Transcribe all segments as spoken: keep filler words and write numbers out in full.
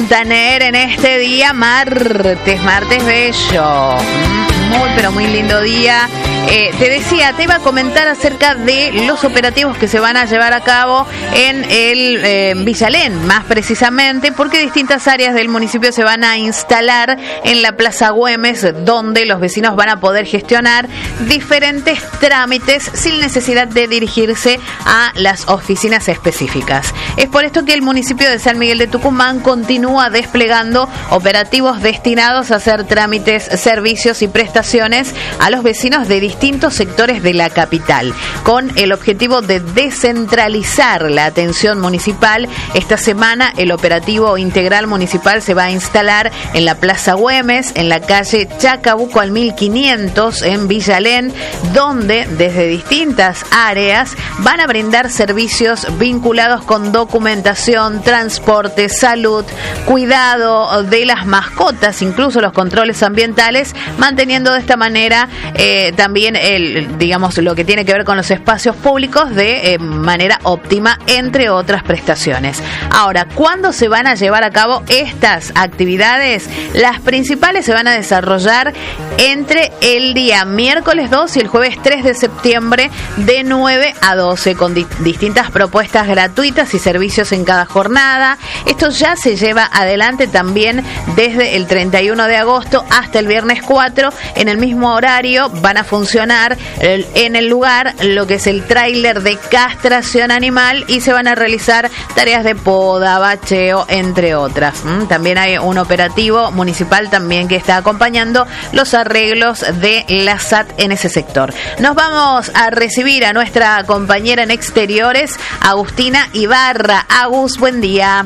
Montaner en este día martes, martes bello. Muy, pero muy lindo día. Eh, te decía, te iba a comentar acerca de los operativos que se van a llevar a cabo en el eh, Villalén, más precisamente, porque distintas áreas del municipio se van a instalar en la Plaza Güemes, donde los vecinos van a poder gestionar diferentes trámites sin necesidad de dirigirse a las oficinas específicas. Es por esto que el municipio de San Miguel de Tucumán continúa desplegando operativos destinados a hacer trámites, servicios y prestaciones a los vecinos de distintos sectores de la capital, con el objetivo de descentralizar la atención municipal. Esta semana el operativo integral municipal se va a instalar en la Plaza Güemes, en la calle Chacabuco al mil quinientos en Villalén, donde desde distintas áreas van a brindar servicios vinculados con documentación, transporte, salud, cuidado de las mascotas, incluso los controles ambientales, manteniendo de esta manera eh, también el, digamos, lo que tiene que ver con los espacios públicos de eh, manera óptima, entre otras prestaciones. Ahora, ¿cuándo se van a llevar a cabo estas actividades? Las principales se van a desarrollar entre el día miércoles dos y el jueves tres de septiembre de nueve a doce, con di- distintas propuestas gratuitas y servicios en cada jornada. Esto ya se lleva adelante también desde el treinta y uno de agosto hasta el viernes cuatro. En el mismo horario van a funcionar el, en el lugar lo que es el tráiler de castración animal y se van a realizar tareas de poda, bacheo, entre otras. ¿Mm? También hay un operativo municipal también que está acompañando los arreglos de la S A T en ese sector. Nos vamos a recibir a nuestra compañera en exteriores, Agustina Ibarra. Agus, buen día.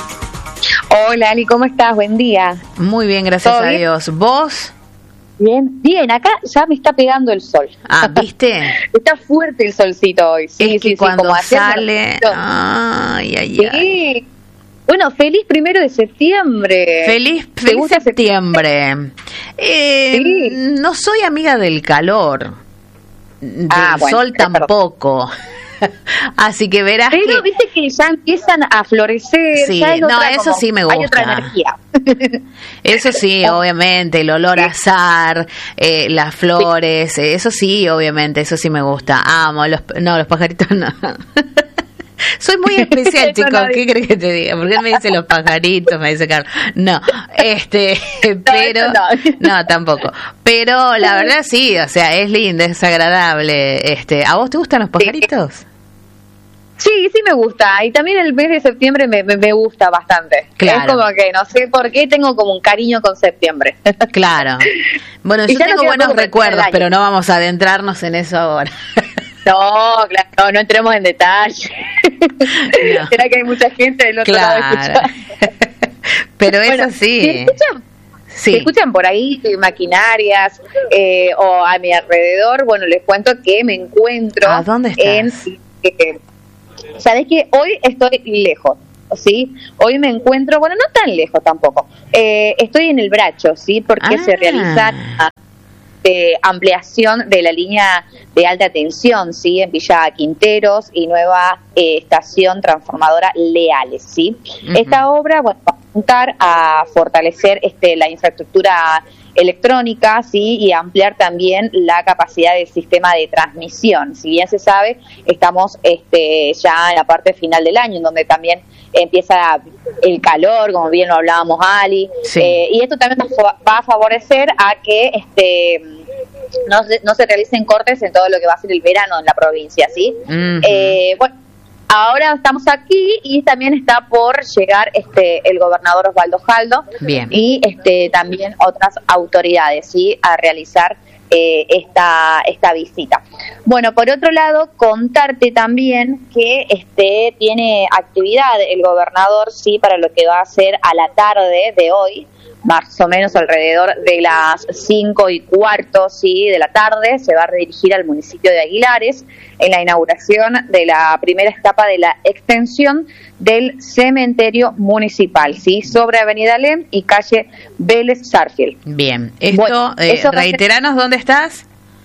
Hola, Ali, ¿cómo estás? Buen día. Muy bien, gracias a Dios. ¿Vos? Bien, bien, acá ya me está pegando el sol. Ah, ¿viste? Está fuerte el solcito hoy. Sí, es que sí, cuando sí, como sale... Ay, ay, sí. ay. Bueno, feliz primero de septiembre. Feliz, feliz septiembre. Eh, sí. No soy amiga del calor. Del ah, bueno, sol tampoco. Así que verás pero que... viste que ya empiezan a florecer. Sí, ya no, otra, eso como, sí me gusta. Hay otra energía. Eso sí, obviamente, el olor a azar, eh, las flores, eh, eso sí, obviamente, eso sí me gusta. Amo, los, no, los pajaritos no. Soy muy especial, chicos, ¿qué crees que te diga? Porque él me dice los pajaritos, me dice Carlos. No, este, pero, no, no. no, tampoco. Pero la verdad sí, o sea, es lindo, es agradable. Este, ¿a vos te gustan los pajaritos? Sí. Sí, sí me gusta. Y también el mes de septiembre me, me, me gusta bastante. Claro. Es como que no sé por qué tengo como un cariño con septiembre. Claro. Bueno, yo tengo buenos recuerdos, pero no vamos a adentrarnos en eso ahora. No, claro, no, no entremos en detalle. No. Será que hay mucha gente del otro claro. lado escuchando. Pero es bueno, así. Si escuchan, sí. si escuchan por ahí maquinarias eh, o a mi alrededor, bueno, les cuento que me encuentro ¿A dónde estás? en... Eh, Sabes que hoy estoy lejos, ¿sí? Hoy me encuentro, bueno, no tan lejos tampoco. Eh, estoy en el Bracho, ¿sí? Porque ah. se realiza de ampliación de la línea de alta tensión, ¿sí? En Villa Quinteros y nueva eh, estación transformadora Leales, ¿sí? Uh-huh. Esta obra, bueno, va a apuntar a fortalecer este, la infraestructura electrónica, sí, y ampliar también la capacidad del sistema de transmisión. Si bien se sabe, estamos este, ya en la parte final del año, en donde también empieza el calor, como bien lo hablábamos, Ali, sí. eh, y esto también va a favorecer a que este no se, no se realicen cortes en todo lo que va a ser el verano en la provincia, ¿sí? Uh-huh. Eh, bueno, ahora estamos aquí y también está por llegar este el gobernador Osvaldo Jaldo. Bien. Y este también otras autoridades, ¿sí? A realizar eh, esta esta visita. Bueno, por otro lado, contarte también que este tiene actividad el gobernador, sí, para lo que va a ser a la tarde de hoy, más o menos alrededor de las cinco y cuarto, sí, de la tarde, se va a redirigir al municipio de Aguilares en la inauguración de la primera etapa de la extensión del cementerio municipal, sí, sobre Avenida Alem y calle Vélez Sarfield. Bien, esto, bueno, eh, reiteranos dónde estás.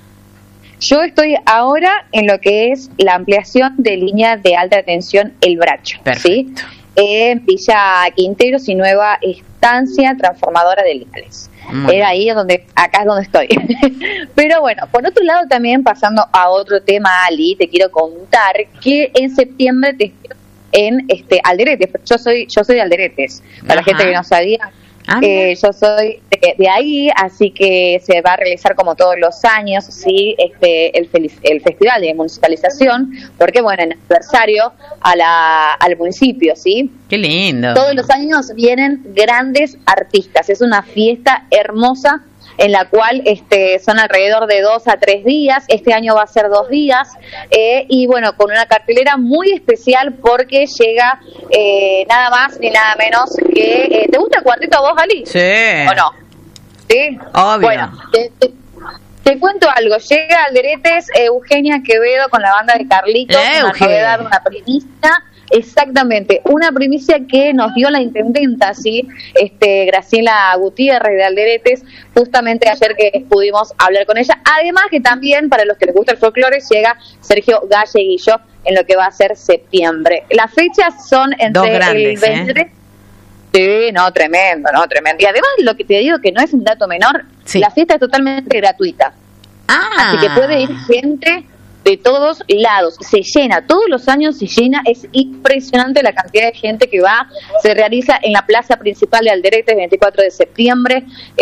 Yo estoy ahora en lo que es la ampliación de línea de alta tensión El Bracho, perfecto. ¿sí? en Villa Quinteros y Nueva Estancia Transformadora de Linares. Mm. Era ahí donde, acá es donde estoy. Pero bueno, por otro lado también, pasando a otro tema, Ali, te quiero contar que en septiembre te en este Alderetes, yo soy yo soy de Alderetes, para Ajá. la gente que no sabía. Ah, eh, yo soy de, de ahí, así que se va a realizar como todos los años, sí, este el, el festival de municipalización, porque bueno, en aniversario a la, al municipio, sí. Qué lindo. Todos los años vienen grandes artistas, es una fiesta hermosa en la cual este son alrededor de dos a tres días, este año va a ser dos días, eh, y bueno, con una cartelera muy especial porque llega eh, nada más ni nada menos que... Eh, ¿te gusta el cuarteto a vos, Ali? Sí. ¿O no? ¿Sí? Obvio. Bueno, te, te, te cuento algo, llega Alderetes eh, Eugenia Quevedo con la banda de Carlitos, eh, una novedad, una primicia. Exactamente, una primicia que nos dio la intendenta, sí, este, Graciela Gutiérrez de Alderetes, justamente ayer que pudimos hablar con ella. Además que también, para los que les gusta el folclore, llega Sergio Galleguillo en lo que va a ser septiembre. Las fechas son entre grandes, el veintitrés... ¿eh? Sí, no, tremendo, no, tremendo. Y además lo que te digo, que no es un dato menor, sí. La fiesta es totalmente gratuita. Ah. Así que puede ir gente de todos lados, se llena, todos los años se llena, es impresionante la cantidad de gente que va, se realiza en la plaza principal de Alderetes, veinticuatro de septiembre,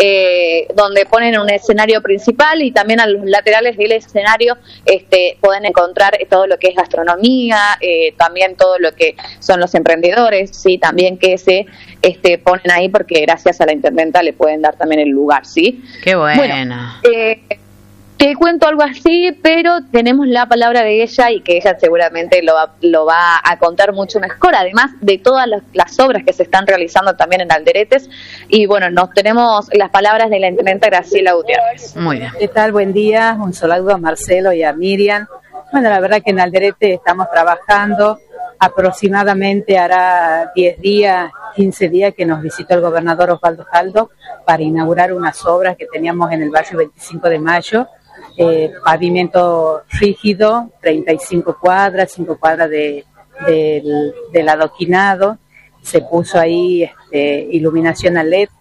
eh, donde ponen un escenario principal y también a los laterales del escenario este, pueden encontrar todo lo que es gastronomía, eh, también todo lo que son los emprendedores, sí, también que se este, ponen ahí porque gracias a la intendenta le pueden dar también el lugar, sí. Qué bueno. bueno eh, Te cuento algo así, pero tenemos la palabra de ella y que ella seguramente lo va, lo va a contar mucho mejor, además de todas las, las obras que se están realizando también en Alderetes. Y bueno, nos tenemos las palabras de la intendenta Graciela Gutiérrez. Muy bien. ¿Qué tal? Buen día, un saludo a Marcelo y a Miriam. Bueno, la verdad que en Alderete estamos trabajando, aproximadamente hará diez días, quince días que nos visitó el gobernador Osvaldo Jaldo para inaugurar unas obras que teníamos en el barrio veinticinco de mayo. Eh, pavimento rígido, treinta y cinco cuadras, cinco cuadras de, de, del, del adoquinado, se puso ahí este, iluminación a L E D,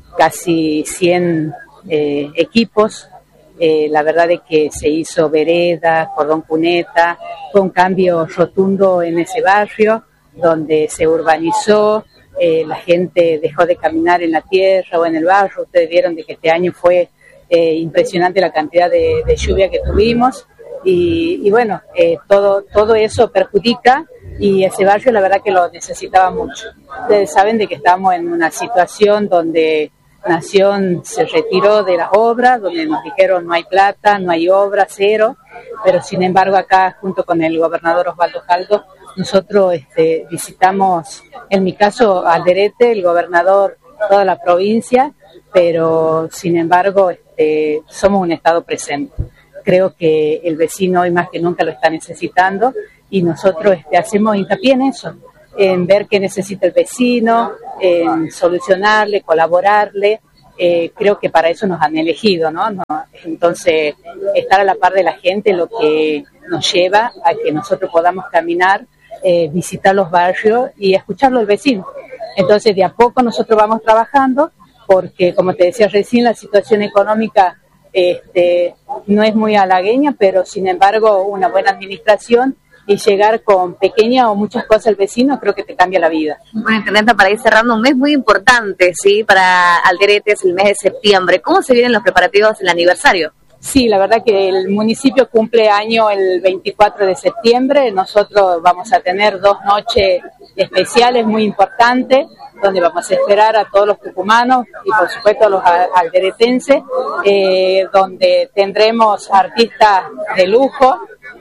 casi cien eh, equipos, eh, la verdad es que se hizo vereda, cordón cuneta, fue un cambio rotundo en ese barrio, donde se urbanizó, eh, la gente dejó de caminar en la tierra o en el barro, ustedes vieron de que este año fue Eh, impresionante la cantidad de, de lluvia que tuvimos y, y bueno, eh, todo todo eso perjudica y ese barrio la verdad que lo necesitaba mucho. Ustedes saben de que estamos en una situación donde Nación se retiró de las obras, donde nos dijeron no hay plata, no hay obra, cero, pero sin embargo acá junto con el gobernador Osvaldo Jaldo nosotros este, visitamos, en mi caso Alderete, el gobernador, toda la provincia, pero sin embargo eh, somos un estado presente. Creo que el vecino hoy más que nunca lo está necesitando y nosotros este, hacemos hincapié en eso, en ver qué necesita el vecino, en solucionarle, colaborarle. Eh, creo que para eso nos han elegido, ¿no? ¿no? Entonces, estar a la par de la gente lo que nos lleva a que nosotros podamos caminar, eh, visitar los barrios y escucharlo al vecino. Entonces, de a poco nosotros vamos trabajando porque, como te decía recién, la situación económica este, no es muy halagueña, pero sin embargo una buena administración y llegar con pequeñas o muchas cosas al vecino creo que te cambia la vida. Bueno, intendenta, para ir cerrando, un mes muy importante, ¿sí? Para Alderetes, el mes de septiembre. ¿Cómo se vienen los preparativos del aniversario? Sí, la verdad que el municipio cumple año el veinticuatro de septiembre. Nosotros vamos a tener dos noches especiales muy importantes, donde vamos a esperar a todos los tucumanos y por supuesto a los alderetenses, eh, donde tendremos artistas de lujo,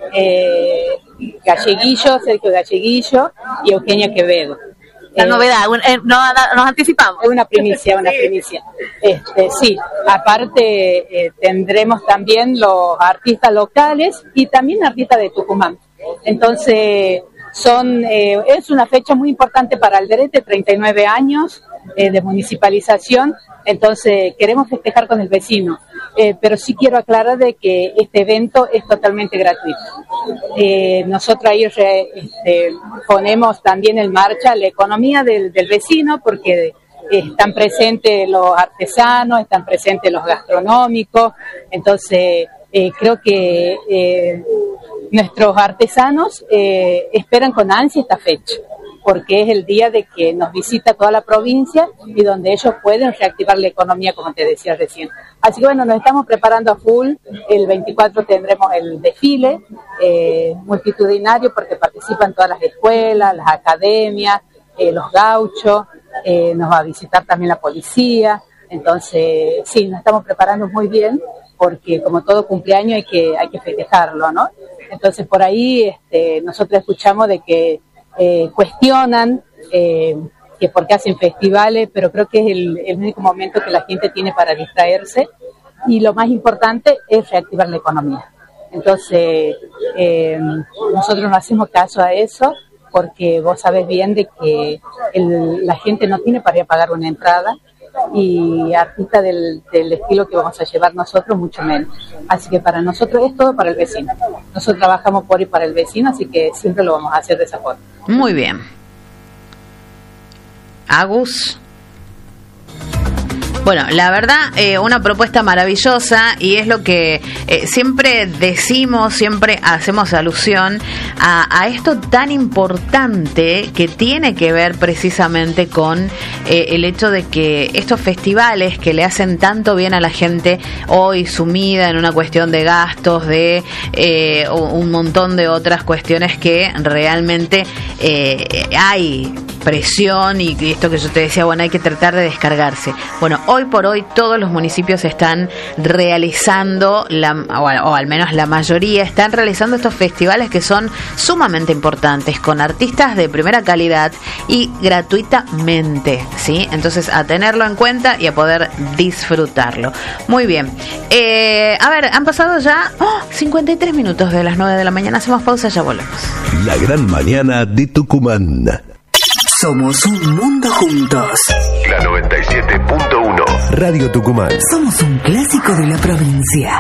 eh, Galleguillo, Sergio Galleguillo y Eugenia Quevedo. La eh, novedad, un, eh, no, nos anticipamos. Es una primicia, una primicia. Este, sí, aparte eh, tendremos también los artistas locales y también artistas de Tucumán. Entonces, son eh, es una fecha muy importante para Alderete, treinta y nueve años eh, de municipalización, entonces queremos festejar con el vecino. eh, pero sí quiero aclarar de que este evento es totalmente gratuito. Eh, nosotros ahí re, este, ponemos también en marcha la economía del, del vecino, porque están presentes los artesanos, están presentes los gastronómicos, entonces eh, creo que eh, nuestros artesanos eh, esperan con ansia esta fecha, porque es el día de que nos visita toda la provincia y donde ellos pueden reactivar la economía, como te decía recién. Así que bueno, nos estamos preparando a full. El veinticuatro tendremos el desfile eh, multitudinario, porque participan todas las escuelas, las academias, eh, los gauchos, eh, nos va a visitar también la policía. Entonces, sí, nos estamos preparando muy bien, porque como todo cumpleaños hay que, hay que festejarlo, ¿no? Entonces, por ahí este, nosotros escuchamos de que Eh, cuestionan eh, que por qué hacen festivales, pero creo que es el, el único momento que la gente tiene para distraerse, y lo más importante es reactivar la economía. Entonces eh, nosotros no hacemos caso a eso, porque vos sabés bien de que el, la gente no tiene para ir a pagar una entrada, y artistas del, del estilo que vamos a llevar nosotros mucho menos. Así que para nosotros es todo para el vecino. Nosotros trabajamos por y para el vecino, así que siempre lo vamos a hacer de esa forma. Muy bien. Agus. Bueno, la verdad, eh, una propuesta maravillosa, y es lo que eh, siempre decimos, siempre hacemos alusión a, a esto tan importante que tiene que ver precisamente con eh, el hecho de que estos festivales que le hacen tanto bien a la gente hoy sumida en una cuestión de gastos, de eh, un montón de otras cuestiones que realmente eh, hay presión, y esto que yo te decía, bueno, hay que tratar de descargarse. Bueno, hoy por hoy todos los municipios están realizando, la, o, o al menos la mayoría, están realizando estos festivales que son sumamente importantes, con artistas de primera calidad y gratuitamente, ¿sí? Entonces, a tenerlo en cuenta y a poder disfrutarlo. Muy bien. Eh, a ver, han pasado ya oh, cincuenta y tres minutos de las nueve de la mañana. Hacemos pausa, ya volvemos. La gran mañana de Tucumán. Somos un mundo juntos. La noventa y siete punto uno. Radio Tucumán. Somos un clásico de la provincia.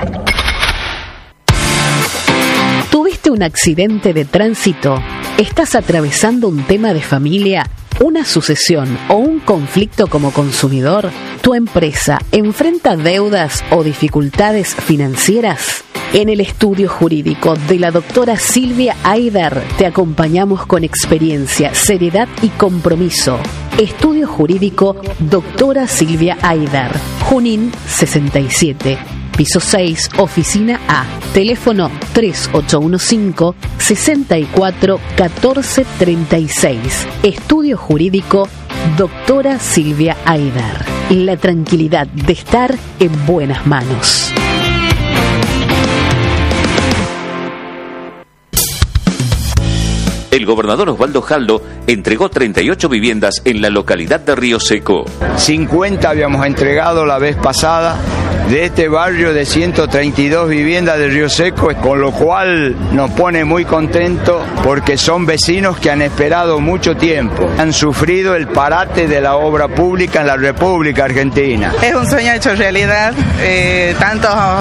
¿Tuviste un accidente de tránsito? ¿Estás atravesando un tema de familia, una sucesión o un conflicto como consumidor? ¿Tu empresa enfrenta deudas o dificultades financieras? En el estudio jurídico de la doctora Silvia Aydar te acompañamos con experiencia, seriedad y compromiso. Estudio jurídico doctora Silvia Aydar, Junín sesenta y siete, piso seis, oficina A. Teléfono tres ocho uno cinco, seis cuatro, uno cuatro tres seis. Estudio jurídico doctora Silvia Aydar. La tranquilidad de estar en buenas manos. El gobernador Osvaldo Jaldo entregó treinta y ocho viviendas en la localidad de Río Seco. cincuenta habíamos entregado la vez pasada de este barrio de ciento treinta y dos viviendas de Río Seco, con lo cual nos pone muy contentos porque son vecinos que han esperado mucho tiempo. Han sufrido el parate de la obra pública en la República Argentina. Es un sueño hecho realidad, eh, tantos